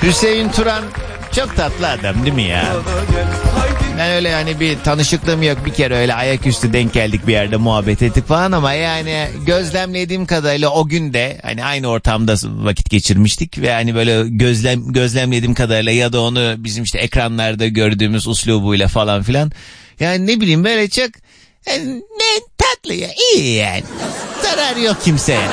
Hüseyin Turan çok tatlı adam değil mi ya? Ben öyle hani bir tanışıklığım yok, bir kere öyle ayaküstü denk geldik bir yerde muhabbet ettik falan ama yani gözlemlediğim kadarıyla o gün de hani aynı ortamda vakit geçirmiştik ve hani böyle gözlemlediğim kadarıyla ya da onu bizim işte ekranlarda gördüğümüz uslubuyla falan filan yani ne bileyim böyle çok ne tatlı ya, iyi yani, zarar yok kimseye.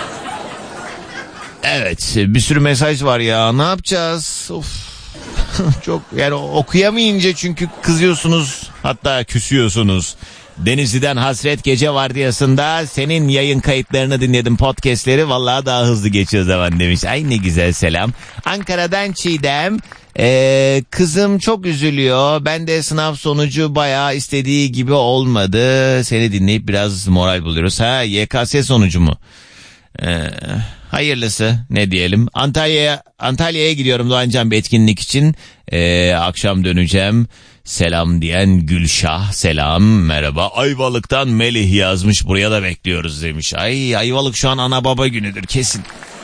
Evet, bir sürü mesaj var ya, ne yapacağız? Of. Çok yani okuyamayınca çünkü kızıyorsunuz, hatta küsüyorsunuz. Denizli'den Hasret Gece Vardiyası'nda senin yayın kayıtlarını dinledim, podcastleri, vallahi daha hızlı geçiyor zaman demiş. Ay ne güzel, selam. Ankara'dan Çiğdem, kızım çok üzülüyor, ben de sınav sonucu bayağı istediği gibi olmadı, seni dinleyip biraz moral buluyoruz. Ha, YKS sonucu mu? Hayırlısı, ne diyelim. Antalya'ya gidiyorum Doğancan bir etkinlik için. Akşam döneceğim. Selam diyen Gülşah, selam, merhaba. Ayvalık'tan Melih yazmış, buraya da bekliyoruz demiş. Ay, Ayvalık şu an ana baba günüdür kesin.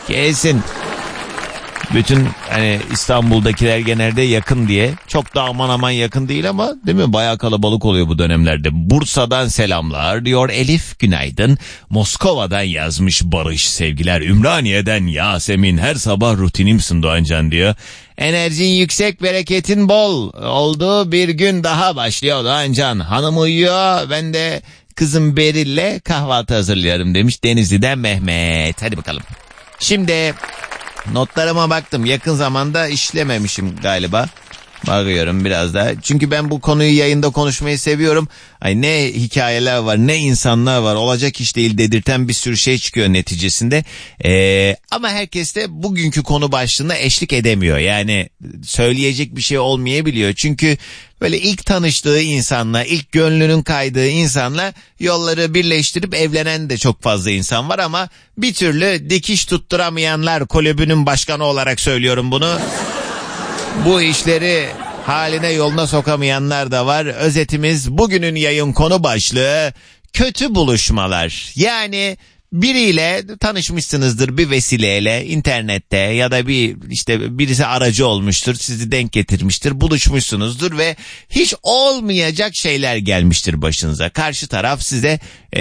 Bütün hani İstanbul'dakiler genelde yakın diye. Çok da aman yakın değil ama değil mi? Bayağı kalabalık oluyor bu dönemlerde. Bursa'dan selamlar diyor Elif, günaydın. Moskova'dan yazmış Barış, sevgiler. Ümraniye'den Yasemin, her sabah rutinimsin Doğancan diyor. Enerjin yüksek, bereketin bol olduğu bir gün daha başlıyor Doğancan. Hanım uyuyor, ben de kızım Beril'le kahvaltı hazırlıyorum demiş Denizli'den Mehmet. Hadi bakalım. Şimdi notlarıma baktım. Yakın zamanda işlememişim galiba. Bakıyorum biraz daha. Çünkü ben bu konuyu yayında konuşmayı seviyorum. Ay ne hikayeler var, ne insanlar var. Olacak iş değil dedirten bir sürü şey çıkıyor neticesinde. Ama herkes de bugünkü konu başlığına eşlik edemiyor. Yani söyleyecek bir şey olmayabiliyor. Çünkü böyle ilk tanıştığı insanla, ilk gönlünün kaydığı insanla yolları birleştirip evlenen de çok fazla insan var ama bir türlü dikiş tutturamayanlar kulübünün başkanı olarak söylüyorum bunu. Bu işleri haline yoluna sokamayanlar da var. Özetimiz, bugünün yayın konu başlığı kötü buluşmalar. Yani biriyle tanışmışsınızdır bir vesileyle internette ya da birisi aracı olmuştur, sizi denk getirmiştir, buluşmuşsunuzdur ve hiç olmayacak şeyler gelmiştir başınıza. Karşı taraf size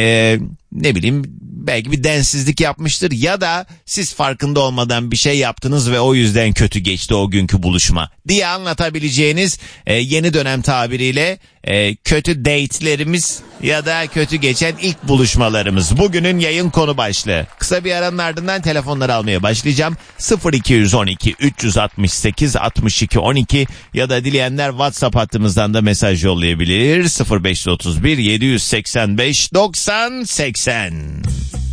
belki bir densizlik yapmıştır ya da siz farkında olmadan bir şey yaptınız ve o yüzden kötü geçti o günkü buluşma diye anlatabileceğiniz yeni dönem tabiriyle kötü date'lerimiz ya da kötü geçen ilk buluşmalarımız. Bugünün yayın konu başlığı. Kısa bir aranın ardından telefonları almaya başlayacağım. 0212 368 62 12 ya da dileyenler WhatsApp hattımızdan da mesaj yollayabilir. 0531 785 90 80.